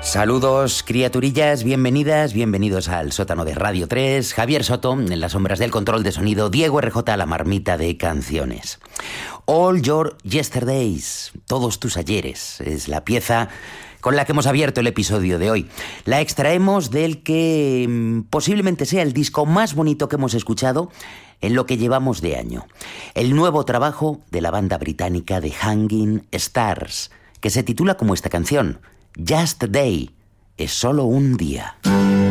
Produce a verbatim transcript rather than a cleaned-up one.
Saludos, criaturillas, bienvenidas, bienvenidos al sótano de Radio tres. Javier Soto, en las sombras del control de sonido, Diego R J, la marmita de canciones. All Your Yesterdays, todos tus ayeres, es la pieza con la que hemos abierto el episodio de hoy. La extraemos del que mmm, posiblemente sea el disco más bonito que hemos escuchado en lo que llevamos de año. El nuevo trabajo de la banda británica de Hanging Stars, que se titula como esta canción, Just a Day, es solo un día.